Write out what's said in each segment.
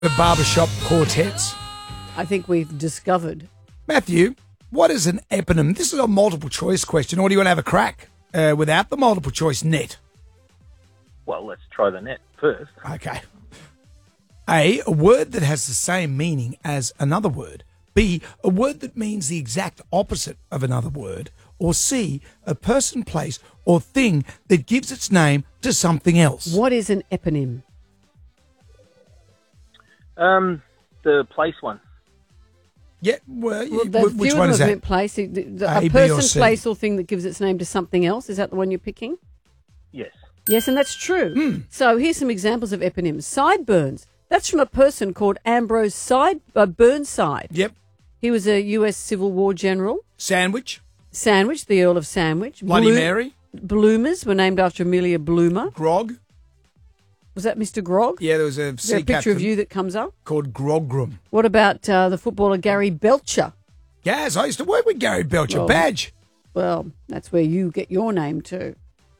The barbershop quartets. I think we've discovered. Matthew, what is an eponym? This is a multiple choice question, or do you want to have a crack without the multiple choice net? Well, let's try the net first. Okay. A word that has the same meaning as another word. B, a word that means the exact opposite of another word. Or C, a person, place, or thing that gives its name to something else. What is an eponym? The place one. Yeah, which one is that? Place, a A, B, or person, C? place, or thing that gives its name to something else. Is that the one you're picking? Yes. Yes, and that's true. So here's some examples of eponyms. Sideburns. That's from a person called Ambrose Burnside. Yep. He was a U.S. Civil War general. Sandwich. Sandwich, the Earl of Sandwich. Bloody Mary. Bloomers were named after Amelia Bloomer. Grog. Was that Mr. Grog? Yeah, there was a Is there sea a picture captain of you that comes up? called Grogram. What about the footballer Gary Belcher? Yes, I used to work with Gary Belcher. Well, Badge. Well, that's where you get your name too.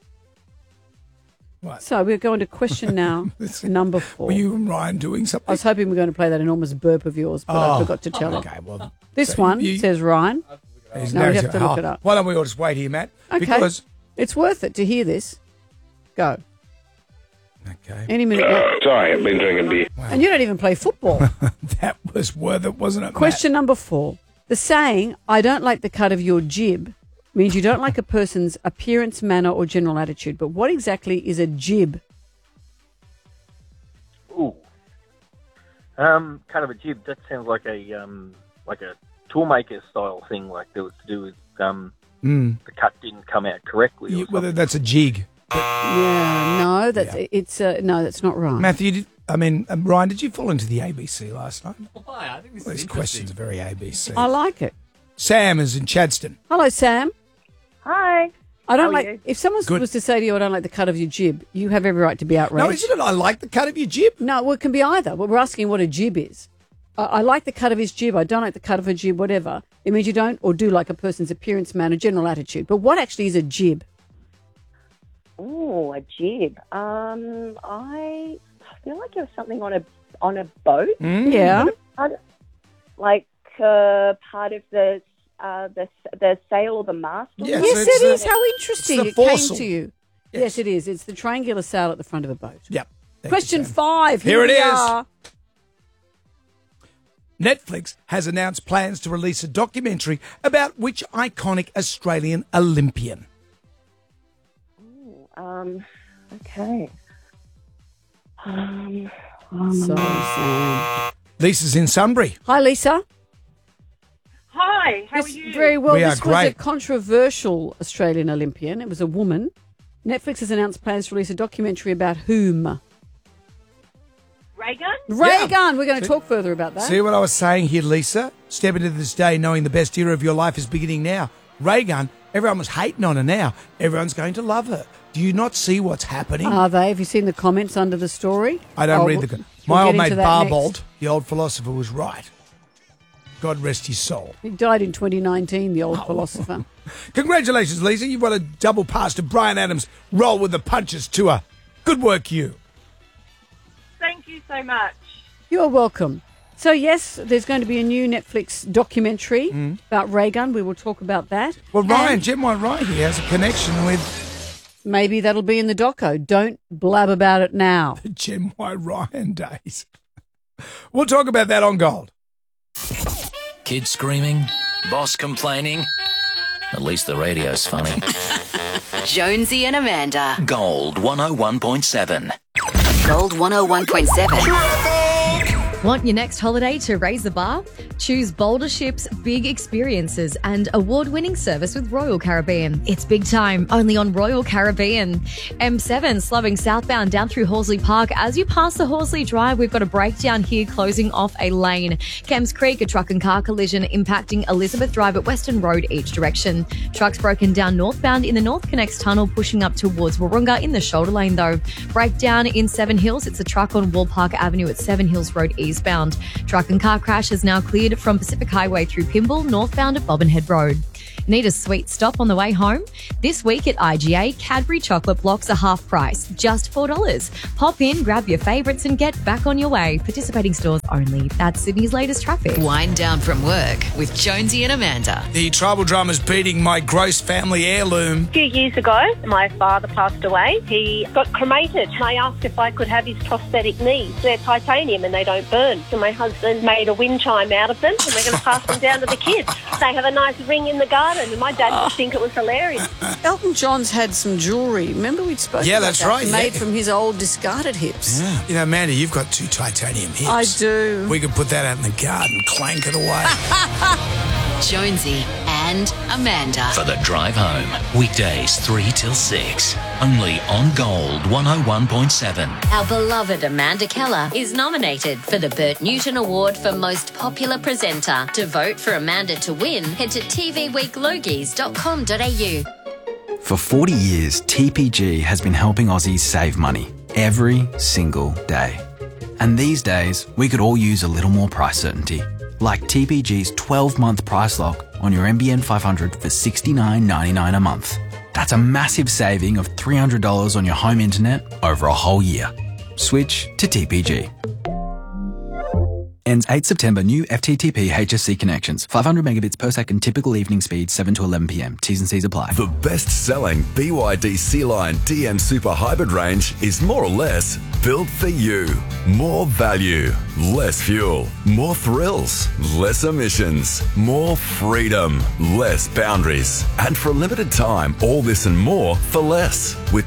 What? So we're going to question now number 4. Were you and Ryan doing I something? was hoping we were going to play that enormous burp of yours, but I forgot to tell it. Okay, well. This so one you- says Ryan. He's No, we now- have to look it up. Why don't we all just wait here, Matt? Okay. Because. It's worth it to hear this. Go. Okay. Any minute now. Sorry, I've been drinking beer. And you don't even play football. That was worth it, wasn't it? Question number 4. The saying, I don't like the cut of your jib, means you don't like a person's appearance, manner, or general attitude. But what exactly is a jib? Ooh. Kind of a jib. That sounds like a toolmaker style thing, like that was to do with the cut didn't come out correctly. Or Whether something. that's a jig. Yeah, no, that's not right. Matthew, Ryan, did you fall into the ABC last night? Why? I think this Well, is these interesting. questions are very ABC. I like it. Sam is in Chadston. Hello, Sam. Hi. I don't How are like you? if someone Good. was to say to you, "I don't like the cut of your jib," you have every right to be outraged. No, isn't it? I like the cut of your jib. No, well, it can be either. But we're asking what a jib is. I like the cut of his jib. I don't like the cut of a jib. Whatever. It means you don't or do like a person's appearance, manner, general attitude. But what actually is a jib? Oh, a jib. I feel like it was something on a boat, Yeah. like part of the sail or the mast. Or Yes, Yes, it's it the- is. How interesting it's it the came foresail. to you. Yes. Yes, it is. It's the triangular sail at the front of a boat. Yep. Thank you, Question Sam. 5. Here it we is. are. Netflix has announced plans to release a documentary about which iconic Australian Olympian. Okay. Sorry, Sam. Lisa's in Sunbury. Hi, Lisa. Hi, how are This- you? Very well. We are This was a great. controversial Australian Olympian. It was a woman. Netflix has announced plans to release a documentary about whom? Reagan? Ray Gunn. We're going to talk further about that. See what I was saying here, Lisa? Step into this day knowing the best era of your life is beginning now. Reagan, everyone was hating on her now. Everyone's going to love her. Do you not see what's happening? Are they? Have you seen the comments under the story? I don't read we'll My get old into mate that Barbold, next. the old philosopher, was right. God rest his soul. He died in 2019, the old philosopher. Congratulations, Lisa. You've won a double pass to Brian Adams' Roll with the Punches tour. Good work, you. Thank you so much. You're welcome. So, yes, there's going to be a new Netflix documentary about Ray Gunn. We will talk about that. Well, Ryan, And Jen White Ryan here has a connection with maybe that'll be in the doco. Don't blab about it now. the Jen White Ryan days. We'll talk about that on Gold. Kids screaming, boss complaining. At least the radio's funny. Jonesy and Amanda. Gold 101.7. Gold 101.7. Want your next holiday to raise the bar? Choose bolder ships, big experiences, and award-winning service with Royal Caribbean. It's big time, only on Royal Caribbean. M7 slugging southbound down through Horsley Park. As you pass the Horsley Drive, we've got a breakdown here closing off a lane. Kemps Creek, a truck and car collision impacting Elizabeth Drive at Western Road each direction. Trucks broken down northbound in the North Connects Tunnel, pushing up towards Wahroonga in the shoulder lane though. Breakdown in Seven Hills. It's a truck on Wall Park Avenue at Seven Hills Road eastbound. Truck and car crash is now cleared from Pacific Highway through Pymble, northbound at Bobbin Head Road. Need a sweet stop on the way home? This week at IGA, Cadbury chocolate blocks are half price, just $4. Pop in, grab your favourites and get back on your way. Participating stores only. That's Sydney's latest traffic. Wind down from work with Jonesy and Amanda. The tribal drummer's beating my gross family heirloom. A few years ago, my father passed away. He got cremated. I asked if I could have his prosthetic knees. They're titanium and they don't burn. So my husband made a wind chime out of them and we're going to pass them down to the kids. They have a nice ring in the garden and my dad would think it was hilarious. Elton John's had some jewellery. Remember we'd spoken Yeah, about that's that? right, Made yeah. from his old discarded hips. Yeah. You know, Amanda, you've got 2 titanium hips. I do. We could put that out in the garden, clank it away. Jonesy and Amanda. For the drive home, weekdays 3 till 6. Only on Gold 101.7. Our beloved Amanda Keller is nominated for the Bert Newton Award for Most Popular Presenter. To vote for Amanda to win, head to tvweeklogies.com.au. For 40 years, TPG has been helping Aussies save money every single day. And these days, we could all use a little more price certainty. Like TPG's 12-month price lock on your NBN 500 for $69.99 a month. That's a massive saving of $300 on your home internet over a whole year. Switch to TPG. Ends 8 September. New FTTP HSC connections. 500 megabits per second. Typical evening speed 7 to 11 p.m. T's and C's apply. The best-selling BYD C-Line DM Super Hybrid range is more or less built for you. More value, less fuel, more thrills, less emissions, more freedom, less boundaries. And for a limited time, all this and more for less. With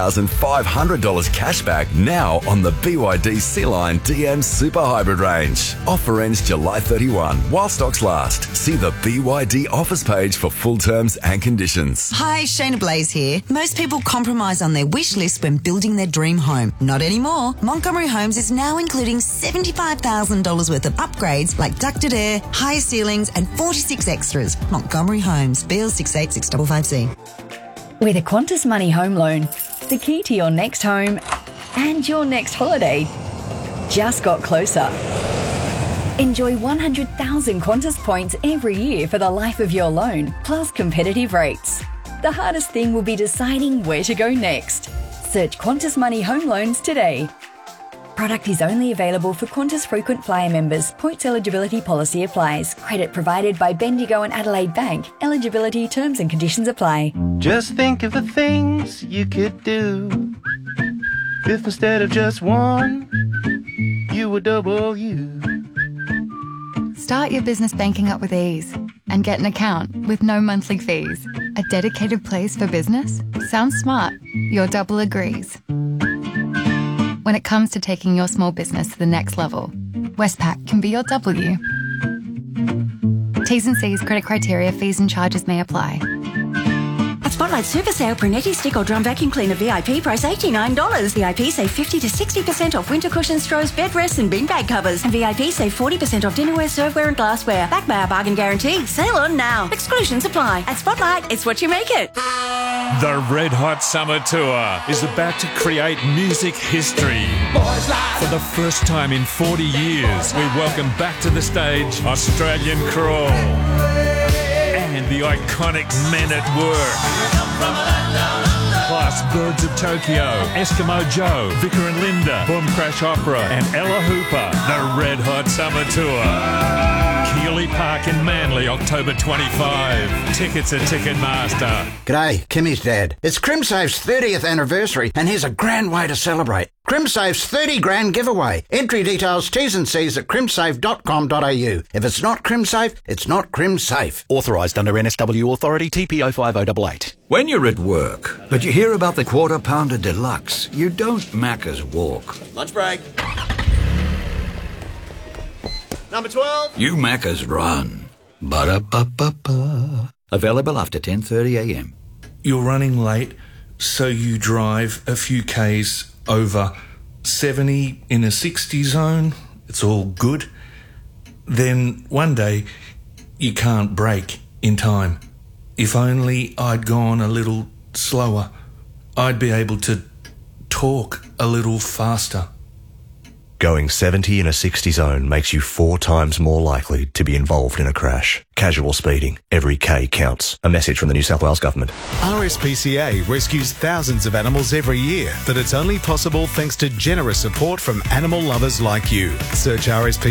$2,500 cash back now on the BYD C-Line DM Super Hybrid range. Offer ends July 31 while stocks last. See the BYD offers page for full terms and conditions. Hi, Shayna Blaze here. Most people compromise on their wish list when building their dream home. Not anymore. Montgomery Homes is now including $75,000 worth of upgrades like ducted air, higher ceilings and 46 extras. Montgomery Homes, BL 686555C. With a Qantas Money Home Loan, the key to your next home and your next holiday just got closer. Enjoy 100,000 Qantas points every year for the life of your loan, plus competitive rates. The hardest thing will be deciding where to go next. Search Qantas Money Home Loans today. Product is only available for Qantas Frequent Flyer members. Points eligibility policy applies. Credit provided by Bendigo and Adelaide Bank. Eligibility terms and conditions apply. Just think of the things you could do if instead of just one, you were double you. Start your business banking up with ease and get an account with no monthly fees. A dedicated place for business? Sounds smart. Your double agrees. When it comes to taking your small business to the next level, Westpac can be your W. T's and C's, credit criteria, fees and charges may apply. At Spotlight Super Sale, Brunetti Stick or Drum Vacuum Cleaner VIP price $89. VIP save 50 to 60% off winter cushions, straws, bed rests and beanbag covers. And VIP save 40% off dinnerware, serveware and glassware. Backed by our bargain guarantee. Sale on now. Exclusions apply. At Spotlight, it's what you make it. The Red Hot Summer Tour is about to create music history. For the first time in 40 years, we welcome back to the stage Australian Crawl and the iconic Men at Work. Plus Birds of Tokyo, Eskimo Joe, Vicar and Linda, Boom Crash Opera and Ella Hooper. The Red Hot Summer Tour. Keeley Park in Manly, October 25. Tickets at Ticketmaster. G'day, Kimmy's dad. It's CrimSafe's 30th anniversary and here's a grand way to celebrate. CrimSafe's 30 grand giveaway. Entry details, T's and C's at crimsafe.com.au. If it's not CrimSafe, it's not CrimSafe. Authorised under NSW Authority TP 05088. When you're at work, but you hear about the Quarter Pounder Deluxe, you don't Macca's walk. Lunch break. Number 12. You Macca's run. Ba-da-ba-ba-ba. Available after 10:30 a.m. You're running late, so you drive a few Ks over 70 in a 60 zone. It's all good. Then one day, you can't brake in time. If only I'd gone a little slower, I'd be able to talk a little faster. Going 70 in a 60 zone makes you 4 times more likely to be involved in a crash. Casual speeding. Every K counts. A message from the New South Wales Government. RSPCA rescues thousands of animals every year, but it's only possible thanks to generous support from animal lovers like you. Search RSPCA